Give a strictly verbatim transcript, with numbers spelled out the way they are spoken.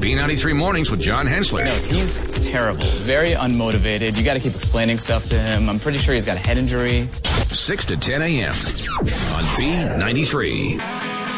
B ninety-three Mornings with John Hensler. No, he's terrible. Very unmotivated. You got to keep explaining stuff to him. I'm pretty sure he's got a head injury. six to ten a.m. on B ninety-three.